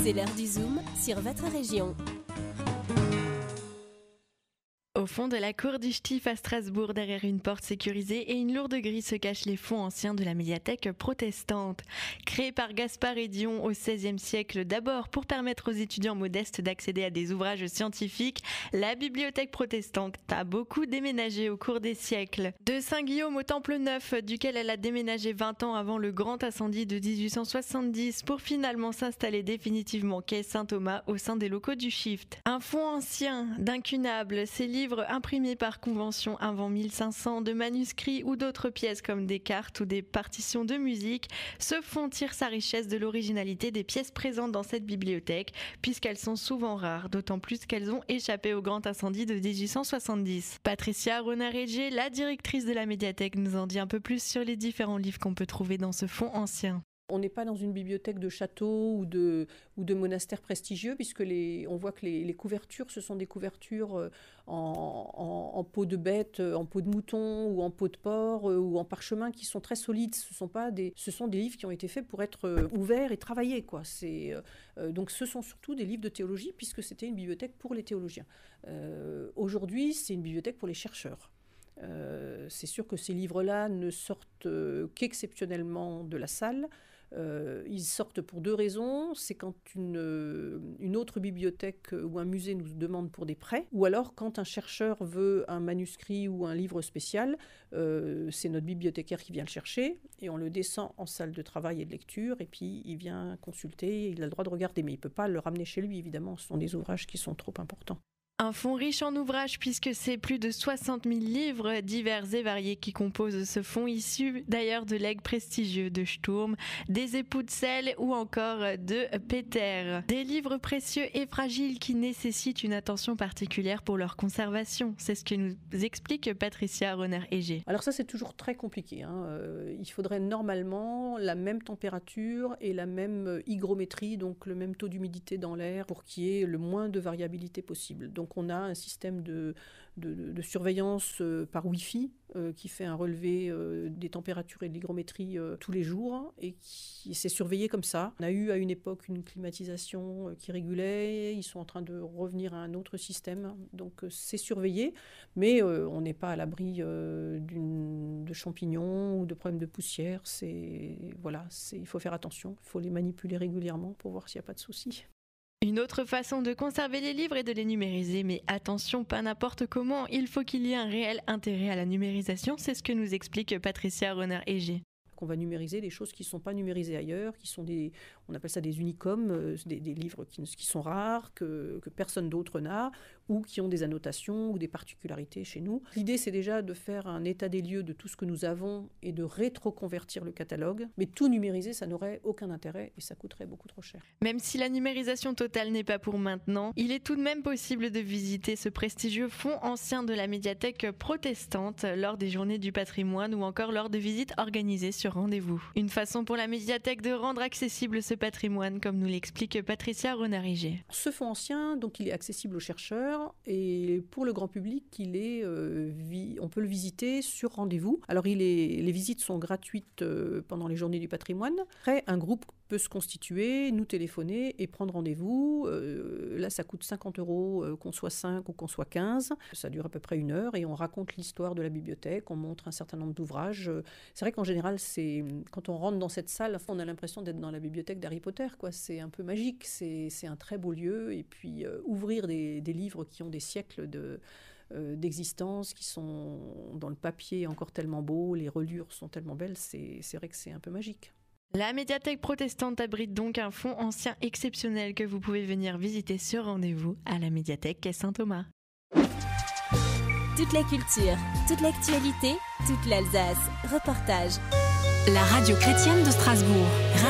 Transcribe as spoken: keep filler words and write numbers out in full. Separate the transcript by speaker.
Speaker 1: C'est l'heure du Zoom sur votre région.
Speaker 2: Au fond de la cour du Stif à Strasbourg, derrière une porte sécurisée et une lourde grille, se cachent les fonds anciens de la médiathèque protestante. Créée par Gaspard et Dion au seizième siècle, d'abord pour permettre aux étudiants modestes d'accéder à des ouvrages scientifiques, la bibliothèque protestante a beaucoup déménagé au cours des siècles. De Saint-Guillaume au Temple Neuf, duquel elle a déménagé vingt ans avant le grand incendie de dix-huit cent soixante-dix, pour finalement s'installer définitivement quai Saint-Thomas au sein des locaux du Shift. Un fonds ancien, d'incunables, ces livres imprimés par convention avant mille cinq cents, de manuscrits ou d'autres pièces comme des cartes ou des partitions de musique, ce fonds tire sa richesse de l'originalité des pièces présentes dans cette bibliothèque, puisqu'elles sont souvent rares, d'autant plus qu'elles ont échappé au grand incendie de dix-huit cent soixante-dix. Patricia Renard-Égé, la directrice de la médiathèque, nous en dit un peu plus sur les différents livres qu'on peut trouver dans ce fonds ancien.
Speaker 3: On n'est pas dans une bibliothèque de château ou de, ou de monastère prestigieux, puisque les, on voit que les, les couvertures, ce sont des couvertures en, en, en peau de bête, en peau de mouton ou en peau de porc ou en parchemin qui sont très solides. Ce sont, pas des, ce sont des livres qui ont été faits pour être ouverts et travaillés, quoi. C'est, euh, donc ce sont surtout des livres de théologie, puisque c'était une bibliothèque pour les théologiens. Euh, aujourd'hui, c'est une bibliothèque pour les chercheurs. Euh, c'est sûr que ces livres-là ne sortent euh, qu'exceptionnellement de la salle. Euh, ils sortent pour deux raisons. C'est quand une, une autre bibliothèque ou un musée nous demande pour des prêts, ou alors quand un chercheur veut un manuscrit ou un livre spécial, euh, c'est notre bibliothécaire qui vient le chercher et on le descend en salle de travail et de lecture et puis il vient consulter, il a le droit de regarder, mais il ne peut pas le ramener chez lui, évidemment, ce sont des ouvrages qui sont trop importants.
Speaker 2: Un fonds riche en ouvrages puisque c'est plus de soixante mille livres divers et variés qui composent ce fonds, issu d'ailleurs de legs prestigieux de Sturm, des époux de Selle ou encore de Peter. Des livres précieux et fragiles qui nécessitent une attention particulière pour leur conservation. C'est ce que nous explique Patricia Renard-Égé.
Speaker 3: Alors ça, c'est toujours très compliqué, hein. Euh, il faudrait normalement la même température et la même hygrométrie, donc le même taux d'humidité dans l'air pour qu'il y ait le moins de variabilité possible. Donc Donc on a un système de, de, de surveillance euh, par Wi-Fi euh, qui fait un relevé euh, des températures et de l'hygrométrie euh, tous les jours et qui s'est surveillé comme ça. On a eu à une époque une climatisation euh, qui régulait, ils sont en train de revenir à un autre système, donc euh, c'est surveillé, mais euh, on n'est pas à l'abri euh, d'une, de champignons ou de problèmes de poussière. C'est, voilà, c'est, il faut faire attention, il faut les manipuler régulièrement pour voir s'il n'y a pas de soucis.
Speaker 2: Une autre façon de conserver les livres est de les numériser, mais attention, pas n'importe comment, il faut qu'il y ait un réel intérêt à la numérisation, c'est ce que nous explique Patricia Renard-Égé.
Speaker 3: Qu'on va numériser des choses qui ne sont pas numérisées ailleurs, qui sont des, on appelle ça des unicomes, euh, des, des livres qui, qui sont rares, que, que personne d'autre n'a, ou qui ont des annotations ou des particularités chez nous. L'idée, c'est déjà de faire un état des lieux de tout ce que nous avons et de rétro-convertir le catalogue, mais tout numériser, ça n'aurait aucun intérêt et ça coûterait beaucoup trop cher.
Speaker 2: Même si la numérisation totale n'est pas pour maintenant, il est tout de même possible de visiter ce prestigieux fonds ancien de la médiathèque protestante lors des journées du patrimoine ou encore lors de visites organisées sur rendez-vous. Une façon pour la médiathèque de rendre accessible ce patrimoine, comme nous l'explique Patricia Renard-Égé.
Speaker 3: Ce fonds ancien, donc, il est accessible aux chercheurs et pour le grand public, il est, euh, vi- on peut le visiter sur rendez-vous. Alors, il est, les visites sont gratuites euh, pendant les journées du patrimoine. Après, un groupe peut se constituer, nous téléphoner et prendre rendez-vous. Euh, là, ça coûte cinquante euros, euh, qu'on soit cinq ou qu'on soit quinze. Ça dure à peu près une heure et on raconte l'histoire de la bibliothèque, on montre un certain nombre d'ouvrages. C'est vrai qu'en général, c'est, quand on rentre dans cette salle, on a l'impression d'être dans la bibliothèque d'Harry Potter, quoi. C'est un peu magique, c'est, c'est un très beau lieu. Et puis, euh, ouvrir des, des livres qui ont des siècles de... Euh, d'existence, qui sont dans le papier encore tellement beau, les reliures sont tellement belles, c'est, c'est vrai que c'est un peu magique.
Speaker 2: La médiathèque protestante abrite donc un fonds ancien exceptionnel que vous pouvez venir visiter sur rendez-vous à la médiathèque quai Saint-Thomas.
Speaker 1: Toute la culture, toute l'actualité, toute l'Alsace. Reportage.
Speaker 4: La radio chrétienne de Strasbourg.